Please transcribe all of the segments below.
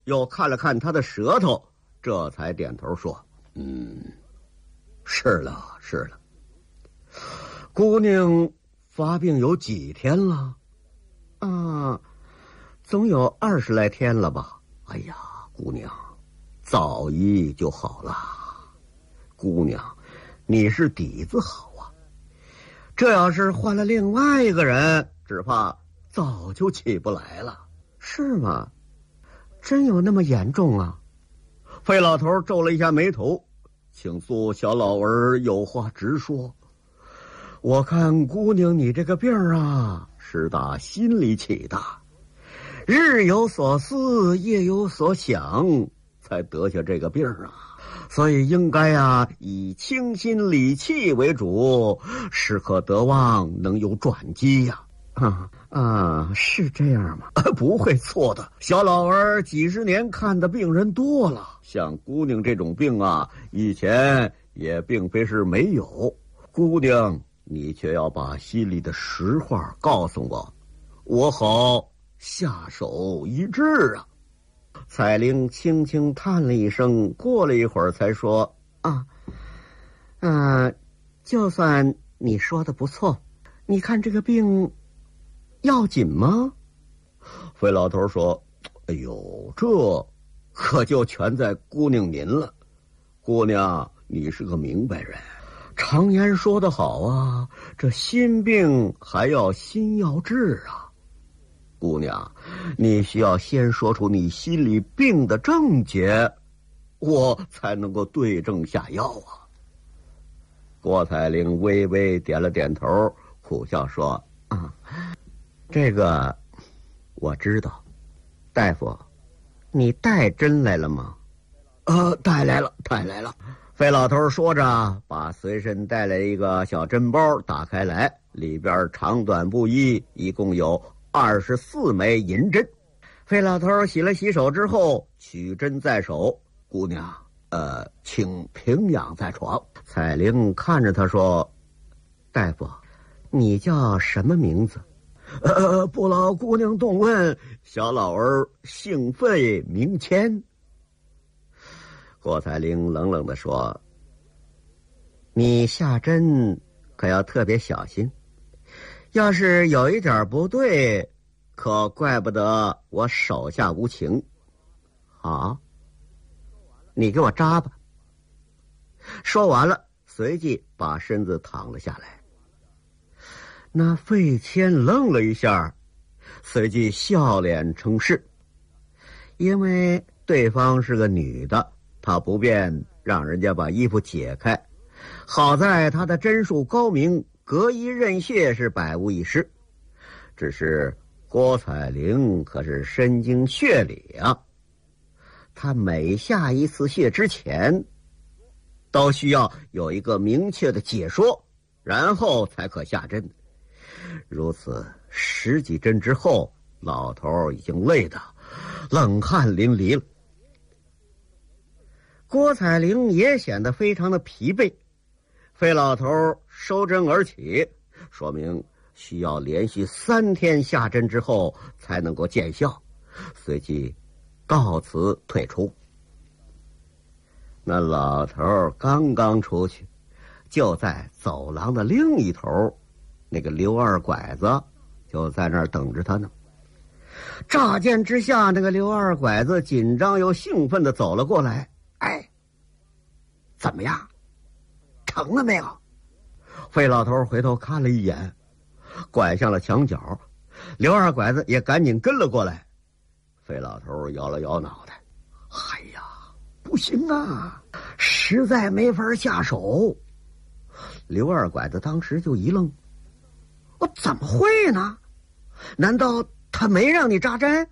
又看了看他的舌头，这才点头说：“是了，是了。姑娘发病有几天了？”“总有20来天了吧。”“哎呀，姑娘，早医就好了。姑娘，你是底子好啊，这要是换了另外一个人，只怕早就起不来了。”“是吗？真有那么严重啊？”费老头皱了一下眉头，请诉小老儿有话直说。我看姑娘你这个病啊，是打心里起的，日有所思，夜有所想，才得下这个病啊。所以应该以清心理气为主，时可得望能有转机呀。是这样吗？不会错的。小老儿几十年看的病人多了，像姑娘这种病以前也并非是没有。姑娘，你却要把心里的实话告诉我，我好下手医治啊。彩玲轻轻叹了一声，过了一会儿才说：“就算你说的不错，你看这个病要紧吗？”费老头说：“哎呦，这可就全在姑娘您了。姑娘，你是个明白人，常言说得好啊，这心病还要心药治啊。姑娘，你需要先说出你心里病的症结，我才能够对症下药啊。”郭彩玲微微点了点头，苦笑说：“这个我知道。大夫，你带针来了吗？”“带来了，带来了。”费老头说着，把随身带来一个小针包打开来，里边长短不一，一共有24枚银针。费老头洗了洗手之后，取针在手：“姑娘，请平仰在床。”彩玲看着他说：“大夫，你叫什么名字？”“不劳姑娘动问，小老儿姓费名谦。”郭彩玲冷冷地说：“你下针可要特别小心，要是有一点不对，可怪不得我手下无情。好，你给我扎吧。”说完了，随即把身子躺了下来。那费谦愣了一下，随即笑脸称是。因为对方是个女的，他不便让人家把衣服解开，好在他的针术高明，隔衣刃穴是百无一失。只是郭彩玲可是身经血理啊，他每下一次穴之前都需要有一个明确的解说，然后才可下针。如此10几针之后，老头已经累得冷汗淋漓了。郭彩玲也显得非常的疲惫。费老头收针而起，说明需要连续3天下针之后才能够见效，随即告辞退出。那老头刚刚出去，就在走廊的另一头，那个刘二拐子就在那儿等着他呢。乍见之下，那个刘二拐子紧张又兴奋地走了过来。怎么样，成了没有？费老头回头看了一眼，拐向了墙角，刘二拐子也赶紧跟了过来。费老头摇了摇脑袋：“哎呀，不行啊，实在没法下手。”刘二拐子当时就一愣：“我怎么会呢？难道他没让你扎针？”“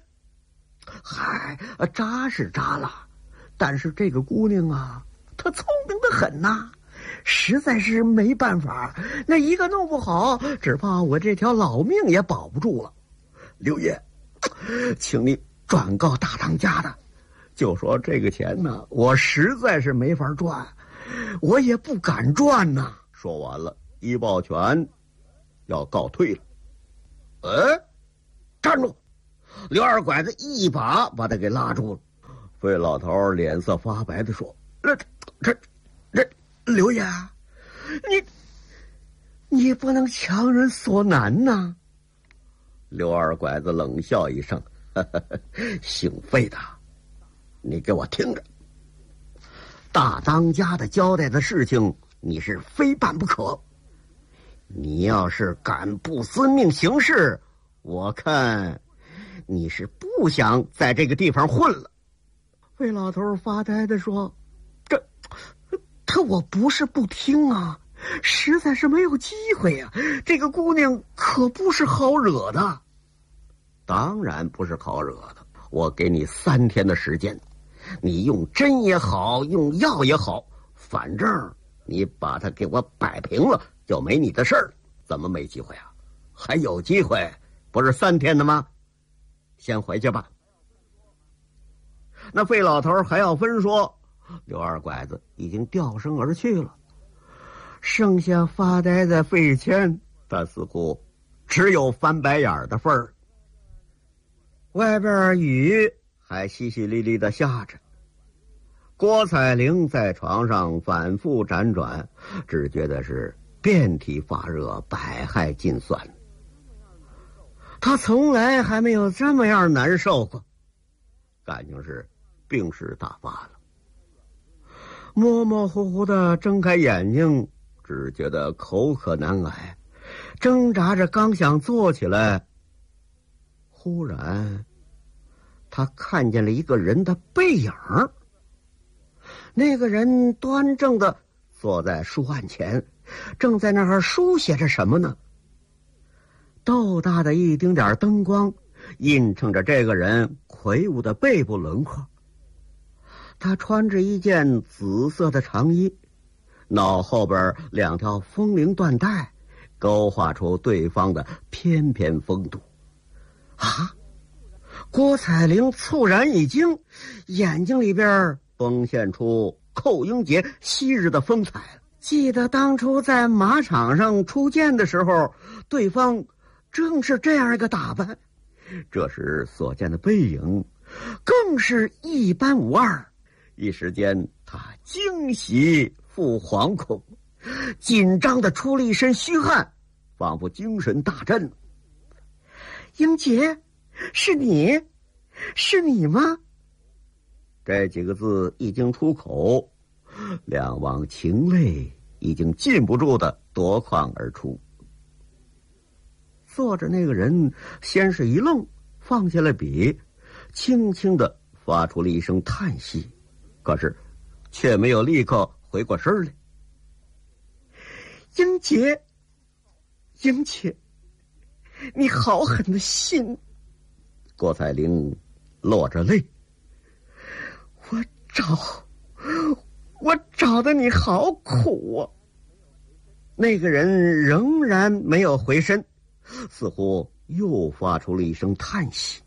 扎是扎了，但是这个姑娘她聪明得很呐，实在是没办法，那一个弄不好，只怕我这条老命也保不住了。刘爷，请你转告大当家的，就说这个钱呢，我实在是没法赚，我也不敢赚呐。”说完了，一抱拳要告退了。站住！刘二拐子一把把他给拉住了。 费老头脸色发白地说：“这，刘爷，你不能强人所难呐。”刘二拐子冷笑一声：“姓费的，你给我听着，大当家的交代的事情，你是非办不可。你要是敢不遵命行事，我看你是不想在这个地方混了。”费老头发呆地说：“这我不是不听啊，实在是没有机会呀。这个姑娘可不是好惹的。”“当然不是好惹的，我给你3天的时间，你用针也好，用药也好，反正你把它给我摆平了，就没你的事儿。怎么没机会啊？还有机会，不是3天的吗？先回去吧。”那费老头还要分说，刘二拐子已经掉身而去了，剩下发呆的费谦，他似乎只有翻白眼的份儿。外边雨还淅淅沥沥的下着，郭彩玲在床上反复辗转，只觉得是遍体发热，百害尽酸。他从来还没有这么样难受过，感情是病势大发了。模模糊糊的睁开眼睛，只觉得口渴难挨，挣扎着刚想坐起来，忽然他看见了一个人的背影。那个人端正的坐在书案前，正在那儿书写着什么呢？豆大的一丁点灯光映衬着这个人魁梧的背部轮廓。他穿着一件紫色的长衣，脑后边2条风铃缎带勾画出对方的翩翩风度。啊！郭彩玲猝然一惊，眼睛里边崩现出寇英杰昔日的风采。记得当初在马场上初见的时候，对方正是这样一个打扮，这时所见的背影更是一般无二。一时间他惊喜复惶恐，紧张的出了一身虚汗，仿佛精神大振。“英杰，是你吗？”这几个字一经出口，两汪情泪已经禁不住的夺眶而出。坐着那个人先是一愣，放下了笔，轻轻地发出了一声叹息，可是却没有立刻回过身来。“英杰，你好狠的心！”郭彩玲落着泪：“我找的你好苦啊！”那个人仍然没有回身，似乎又发出了一声叹息。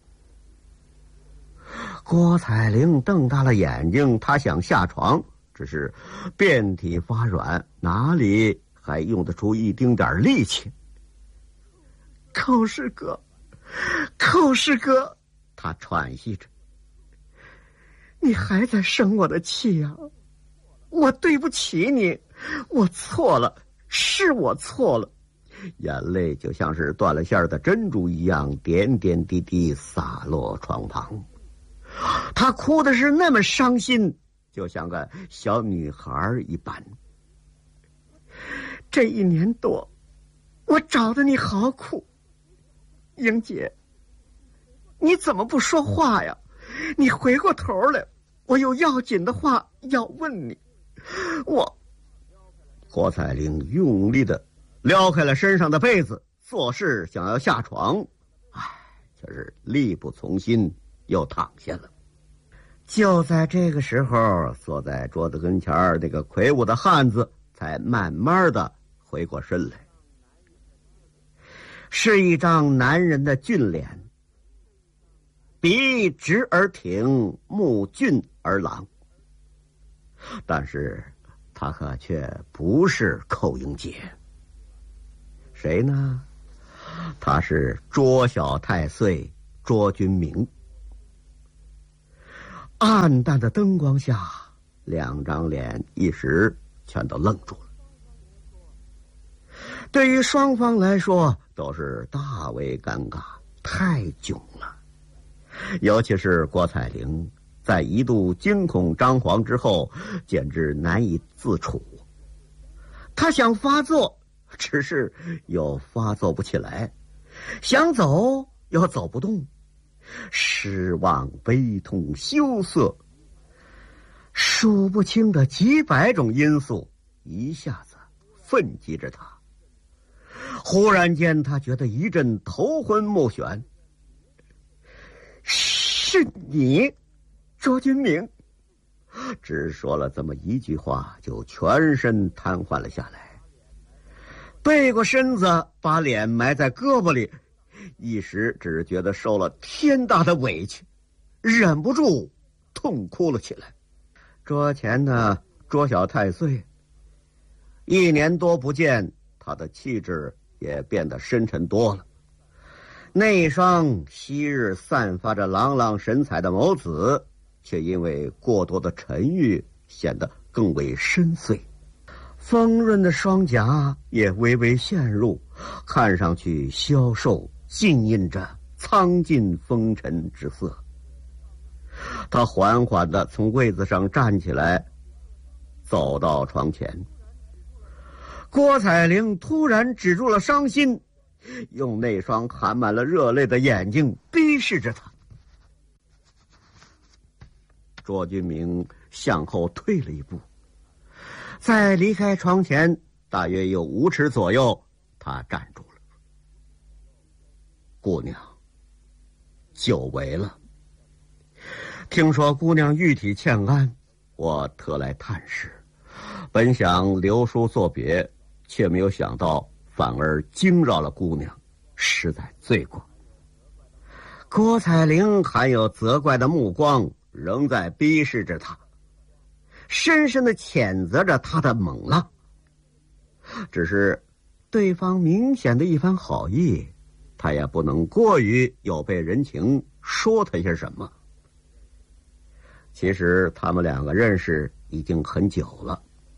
郭彩玲瞪大了眼睛，她想下床，只是遍体发软，哪里还用得出一丁点力气。“寇师哥，他喘息着，你还在生我的气啊！我对不起你，我错了，是我错了。”眼泪就像是断了线的珍珠一样，点点滴滴洒落床旁。她哭的是那么伤心，就像个小女孩一般。“这1年多，我找的你好苦，英姐，你怎么不说话呀？你回过头来，我有要紧的话要问你。”郭彩玲用力的撩开了身上的被子，做事想要下床，却是力不从心，又躺下了。就在这个时候，坐在桌子跟前那个魁梧的汉子才慢慢的回过身来，是一张男人的俊脸，鼻直而挺，目俊而朗，但是他可却不是寇英杰。谁呢？他是捉小太岁卓君明。 暗淡的灯光下，两张脸一时全都愣住了。对于双方来说都是大为尴尬，太囧了。尤其是郭采玲，在一度惊恐张皇之后，简直难以自处。她想发作，只是又发作不起来；想走，又走不动。失望、悲痛、羞涩，数不清的几百种因素一下子奋击着他。忽然间，他觉得一阵头昏目眩。是你，卓君明？只说了这么一句话，就全身瘫痪了下来，背过身子，把脸埋在胳膊里，一时只觉得受了天大的委屈，忍不住痛哭了起来。桌前的卓小太岁，1年多不见，他的气质也变得深沉多了。那双昔日散发着朗朗神采的眸子，却因为过多的沉郁，显得更为深邃。丰润的双颊也微微陷入，看上去消瘦，浸印着苍劲风尘之色。他缓缓地从位子上站起来，走到床前。郭采玲突然止住了伤心，用那双含满了热泪的眼睛逼视着他。卓君明向后退了一步，在离开床前大约有5尺左右，他站住了。姑娘，久违了。听说姑娘玉体欠安，我特来探视。本想留书作别，却没有想到反而惊扰了姑娘，实在罪过。郭采玲含有责怪的目光仍在逼视着他，深深地谴责着他的猛浪。只是对方明显的一番好意，他也不能过于有悖人情，说他些什么。其实他们2个认识已经很久了，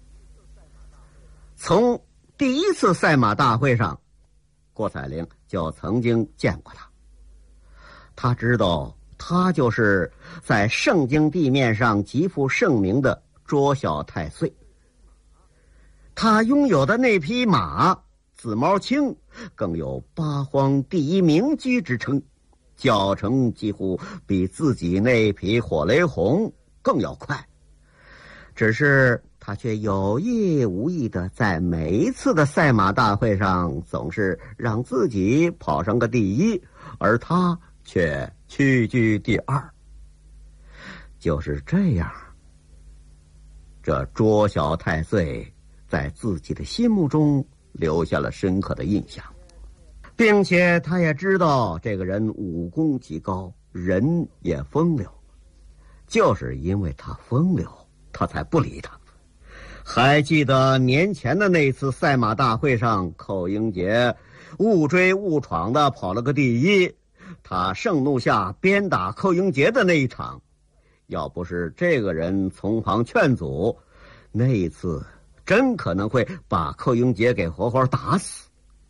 从第1次赛马大会上，郭采玲就曾经见过他。他知道他就是在盛京地面上极负盛名的卓小太岁。他拥有的那匹马紫毛青，更有8荒第1名驹之称，脚程几乎比自己那匹火雷红更要快。只是他却有意无意的在每一次的赛马大会上总是让自己跑上个第1，而他却屈居第2。就是这样，这卓小太岁在自己的心目中留下了深刻的印象，并且他也知道这个人武功极高，人也风流。就是因为他风流，他才不理他。还记得年前的那次赛马大会上，寇英杰误追误闯的跑了个第1，他盛怒下鞭打寇英杰的那一场，要不是这个人从旁劝阻，那一次真可能会把寇英杰给活活打死。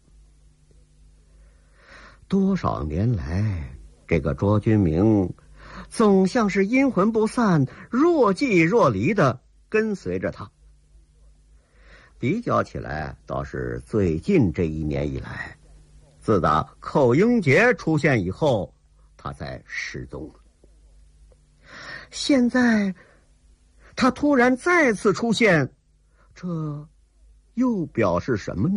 多少年来，这个卓君明总像是阴魂不散，若即若离的跟随着他。比较起来，倒是最近这1年以来，自打寇英杰出现以后，他才失踪了。现在他突然再次出现，这又表示什么呢？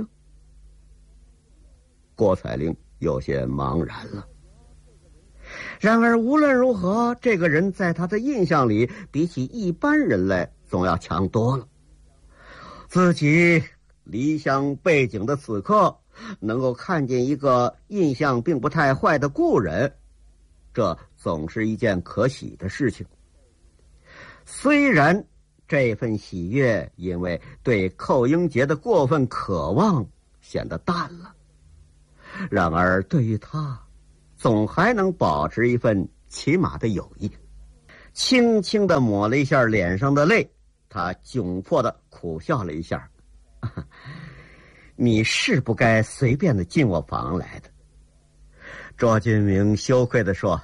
郭采玲有些茫然了。然而无论如何，这个人在他的印象里比起一般人来总要强多了。自己离乡背井的此刻，能够看见一个印象并不太坏的故人，这总是一件可喜的事情。虽然这份喜悦因为对寇英杰的过分渴望显得淡了，然而对于他总还能保持一份起码的友谊。 轻轻地抹了一下脸上的泪，他窘迫地苦笑了一下。你是不该随便的进我房来的。卓君明羞愧地说：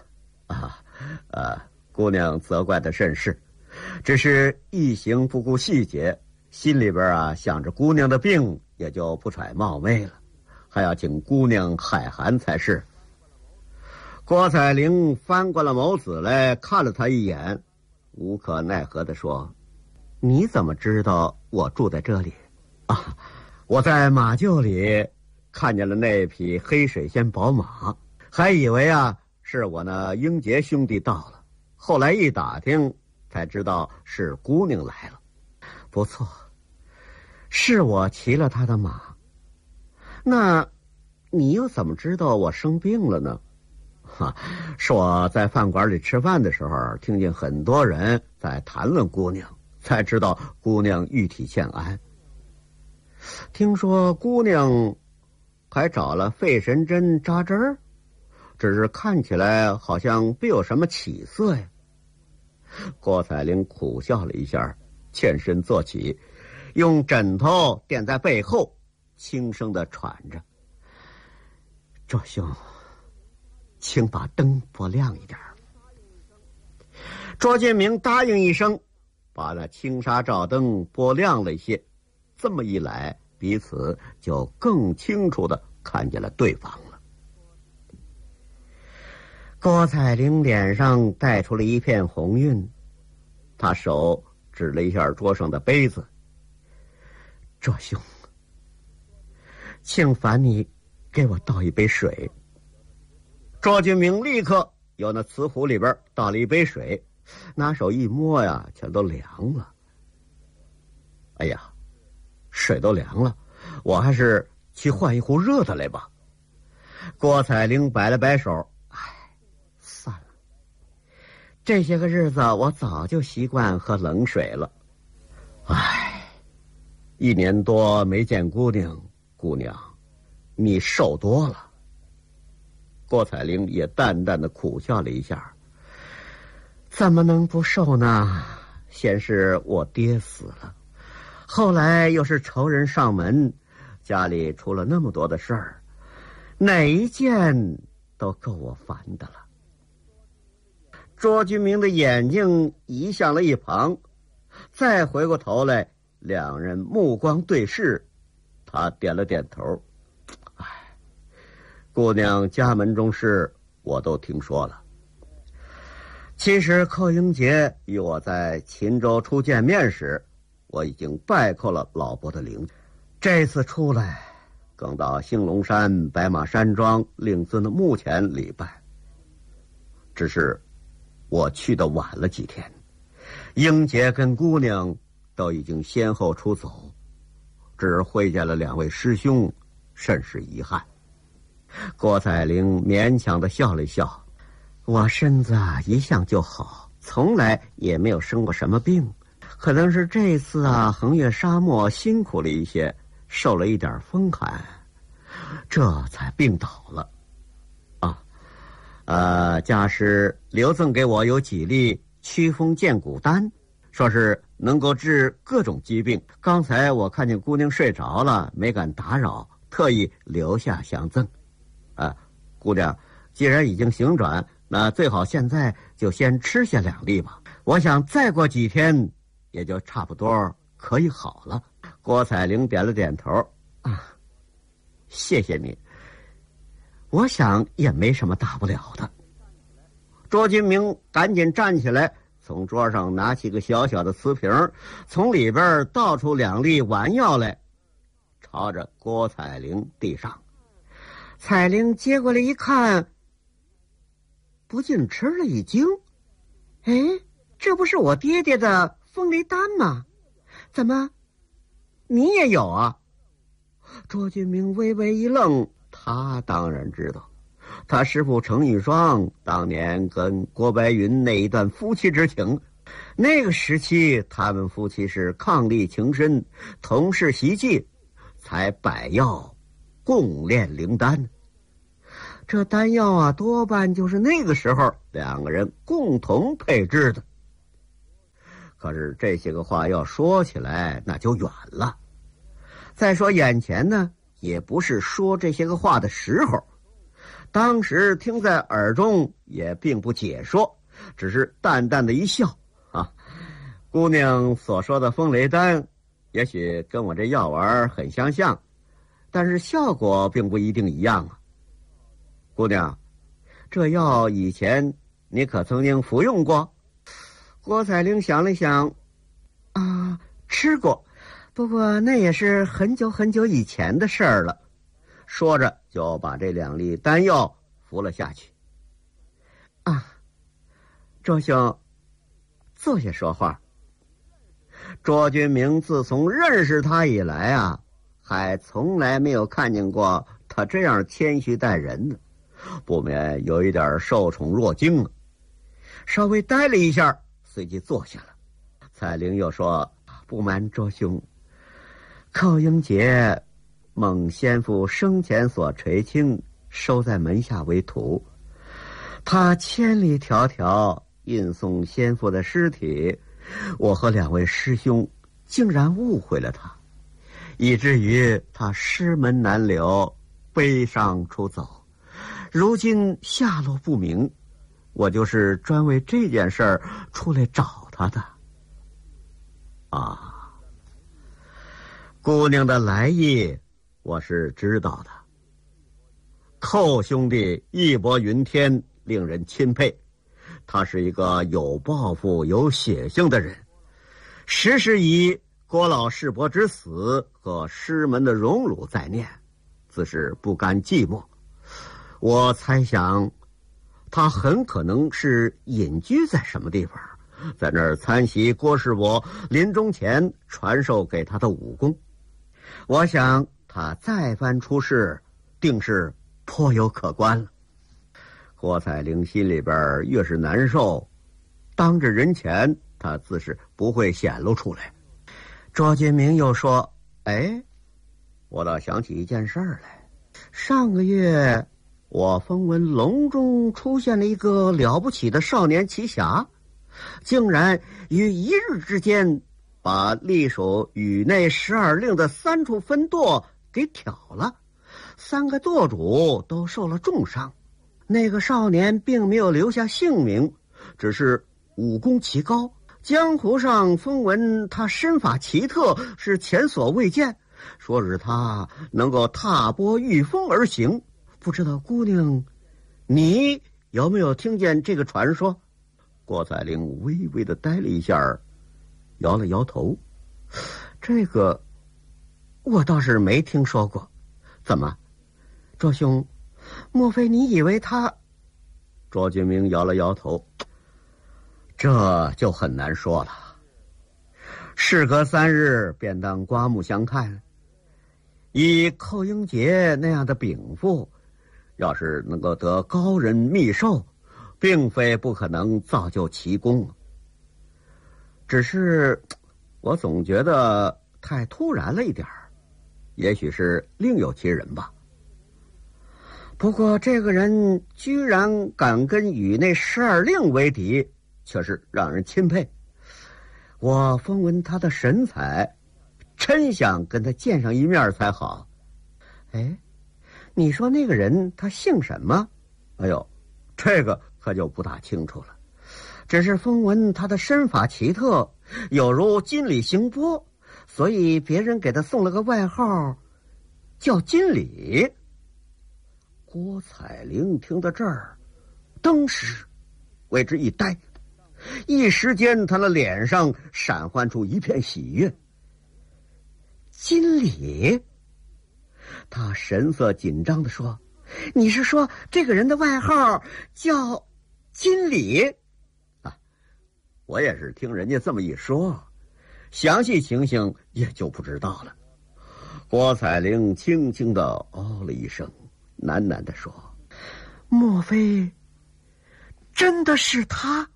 姑娘责怪的甚是，只是一行不顾细节，心里边想着姑娘的病，也就不揣冒昧了，还要请姑娘海涵才是。郭采玲翻过了眸子来看了他一眼，无可奈何地说：你怎么知道我住在这里？我在马厩里看见了那匹黑水仙宝马，还以为是我那英杰兄弟到了，后来一打听才知道是姑娘来了。不错，是我骑了他的马。那你又怎么知道我生病了呢？是我在饭馆里吃饭的时候，听见很多人在谈论姑娘，才知道姑娘玉体欠安。听说姑娘还找了费神针扎针儿，只是看起来好像别有什么起色呀。郭采玲苦笑了一下，欠身坐起，用枕头垫在背后，轻声地喘着：卓兄，请把灯拨亮一点。卓建明答应一声，把那轻纱罩灯拨亮了一些，这么一来，彼此就更清楚地看见了对方了。郭采玲脸上带出了一片红晕，她手指了一下桌上的杯子：卓兄，请烦你给我倒一杯水。卓俊明立刻由那瓷壶里边倒了一杯水，拿手一摸全都凉了。哎呀，水都凉了，我还是去换一壶热的来吧。郭采玲摆了摆手：算了，这些个日子我早就习惯喝冷水了。1年多没见姑娘，姑娘，你瘦多了。郭采玲也淡淡的苦笑了一下：怎么能不瘦呢？先是我爹死了，后来又是仇人上门，家里出了那么多的事儿，哪一件都够我烦的了。卓君明的眼睛移向了一旁，再回过头来，两人目光对视，他点了点头：姑娘家门中事我都听说了。其实寇英杰与我在秦州初见面时，我已经拜叩了老伯的灵。这次出来，更到兴隆山白马山庄令尊的墓前礼拜。只是我去的晚了几天，英杰跟姑娘都已经先后出走，只会见了2位师兄，甚是遗憾。郭采玲勉强地笑了一笑：我身子一向就好，从来也没有生过什么病，可能是这次横越沙漠辛苦了一些，受了一点风寒，这才病倒了。家师留赠给我有几粒驱风健骨丹，说是能够治各种疾病。刚才我看见姑娘睡着了，没敢打扰，特意留下相赠。姑娘既然已经醒转，那最好现在就先吃下2粒吧，我想再过几天也就差不多可以好了。郭采玲点了点头：谢谢你，我想也没什么大不了的。卓金明赶紧站起来，从桌上拿起个小小的瓷瓶，从里边倒出2粒丸药来，朝着郭采玲递上。采玲接过来一看，不禁吃了一惊：这不是我爹爹的风雷丹吗？怎么你也有啊？卓君明微微一愣，他当然知道，他师父程玉霜当年跟郭白云那一段夫妻之情，那个时期他们夫妻是伉俪情深，同是习技，才百药共炼灵丹。这丹药多半就是那个时候2个人共同配制的。 可是这些个话要说起来那就远了。再说眼前呢，也不是说这些个话的时候。当时听在耳中也并不解说，只是淡淡的一笑啊。姑娘所说的风雷丹，也许跟我这药丸很相像，但是效果并不一定一样啊。姑娘，这药以前你可曾经服用过？郭采玲想了想，啊，吃过，不过那也是很久很久以前的事儿了。说着就把这2粒丹药服了下去。啊，卓兄，坐下说话。卓君明自从认识他以来啊，还从来没有看见过他这样谦虚待人呢，不免有一点受宠若惊了。稍微呆了一下，随即坐下了。彩玲又说：“不瞒卓兄，寇英杰蒙先父生前所垂青，收在门下为徒。他千里迢迢运送先父的尸体，我和2位师兄竟然误会了他，以至于他师门难留，悲伤出走，如今下落不明。我就是专为这件事儿出来找他的。”啊，姑娘的来意我是知道的。寇兄弟义薄云天，令人钦佩。他是一个有抱负、有血性的人，时时以郭老师伯之死和师门的荣辱在念，自是不甘寂寞。我猜想，他很可能是隐居在什么地方，在那儿参习郭师伯临终前传授给他的武功。我想他再番出世，定是颇有可观了。郭采玲心里边越是难受，当着人前他自是不会显露出来。卓君明又说：“哎，我倒想起一件事儿来。上个月我风闻隆中出现了一个了不起的少年奇侠，竟然于一日之间把隶属宇内12令的3处分舵给挑了，3个舵主都受了重伤。那个少年并没有留下姓名，只是武功奇高，江湖上风闻他身法奇特，是前所未见，说是他能够踏波御风而行。不知道姑娘你有没有听见这个传说？”郭采玲微微的呆了一下，摇了摇头：“这个我倒是没听说过。怎么，卓兄，莫非你以为他……”卓君明摇了摇头：“这就很难说了。事隔3日，便当刮目相看。以寇英杰那样的禀赋，要是能够得高人秘授，并非不可能造就奇功。只是我总觉得太突然了一点儿，也许是另有其人吧。不过这个人居然敢跟宇内12令为敌，却是让人钦佩。我风闻他的神采，真想跟他见上一面才好。哎，你说那个人他姓什么？哎呦，这个可就不大清楚了。只是风闻他的身法奇特，有如金鲤行波，所以别人给他送了个外号，叫金鲤。郭采玲听到这儿，登时为之一呆，一时间他的脸上闪换出一片喜悦。金鲤？他神色紧张地说：“你是说这个人的外号叫金鲤？”啊，我也是听人家这么一说，详细情形也就不知道了。郭采玲轻轻地哦了一声，喃喃地说：“莫非真的是他？”